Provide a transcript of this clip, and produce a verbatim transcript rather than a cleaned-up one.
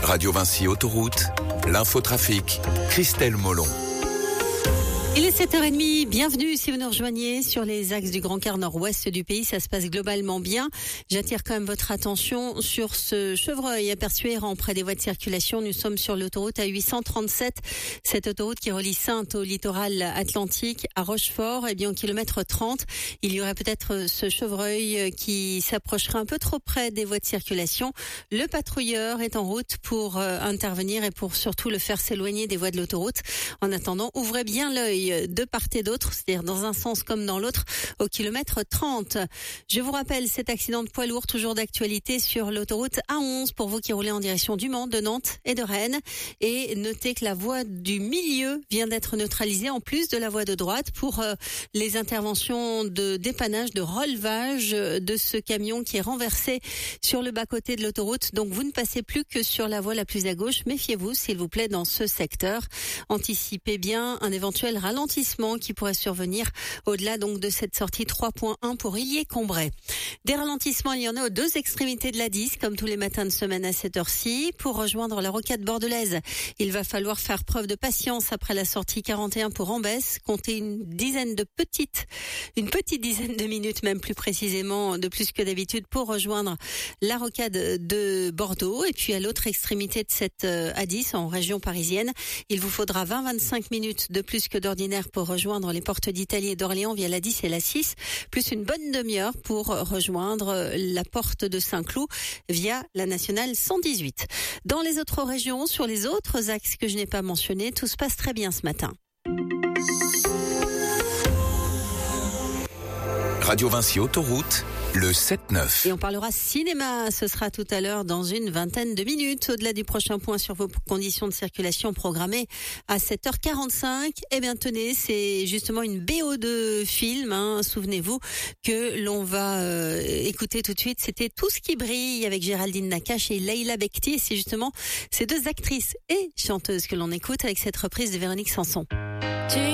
Radio Vinci Autoroute, l'infotrafic, Christelle Molon. Il est sept heures trente, bienvenue si vous nous rejoignez sur les axes du grand quart nord-ouest du pays, ça se passe globalement bien. J'attire quand même votre attention sur ce chevreuil aperçu errant près des voies de circulation. Nous sommes sur l'autoroute A huit cent trente-sept, cette autoroute qui relie Saintes au littoral atlantique à Rochefort. Et bien au kilomètre trente, il y aurait peut-être ce chevreuil qui s'approcherait un peu trop près des voies de circulation. Le patrouilleur est en route pour euh, intervenir et pour surtout le faire s'éloigner des voies de l'autoroute. En attendant, ouvrez bien l'œil de part et d'autre, c'est-à-dire dans un sens comme dans l'autre, au kilomètre trente. Je vous rappelle cet accident de poids lourd, toujours d'actualité sur l'autoroute A onze, pour vous qui roulez en direction du Mans, de Nantes et de Rennes. Et notez que la voie du milieu vient d'être neutralisée, en plus de la voie de droite, pour euh, les interventions de dépannage, de relevage de ce camion qui est renversé sur le bas-côté de l'autoroute. Donc vous ne passez plus que sur la voie la plus à gauche. Méfiez-vous, s'il vous plaît, dans ce secteur. Anticipez bien un éventuel ralentissement qui pourrait survenir au-delà donc de cette sortie trois point un pour Illiers-Combray. Des ralentissements, il y en a aux deux extrémités de l'A dix, comme tous les matins de semaine à cette heure-ci. Pour rejoindre la rocade bordelaise, il va falloir faire preuve de patience après la sortie quarante et un pour Ambès. Comptez une dizaine de petites, une petite dizaine de minutes, même plus précisément, de plus que d'habitude, pour rejoindre la rocade de Bordeaux. Et puis à l'autre extrémité de cette A dix, en région parisienne, il vous faudra vingt à vingt-cinq minutes de plus que d'ordinaire pour rejoindre les portes d'Italie et d'Orléans via la dix et la six, plus une bonne demi-heure pour rejoindre la porte de Saint-Cloud via la nationale cent dix-huit. Dans les autres régions, sur les autres axes que je n'ai pas mentionnés, tout se passe très bien ce matin. Radio Vinci Autoroute, le sept neuf. Et on parlera cinéma, ce sera tout à l'heure dans une vingtaine de minutes. Au-delà du prochain point sur vos conditions de circulation programmées à sept heures quarante-cinq. Eh bien tenez, c'est justement une B O de film, hein. Souvenez-vous que l'on va euh, écouter tout de suite. C'était Tout ce qui brille avec Géraldine Nakache et Leïla Bekti. Et c'est justement ces deux actrices et chanteuses que l'on écoute avec cette reprise de Véronique Sanson.